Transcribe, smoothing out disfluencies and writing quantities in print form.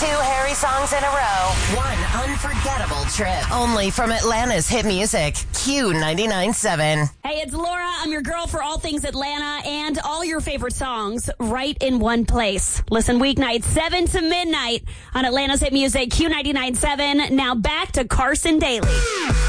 2 Harry songs in a row. One unforgettable trip. Only from Atlanta's hit music. Q99.7. Hey, it's Laura. I'm your girl for all things Atlanta and all your favorite songs right in one place. Listen weeknights 7 to midnight on Atlanta's hit music Q99.7. Now back to Carson Daly.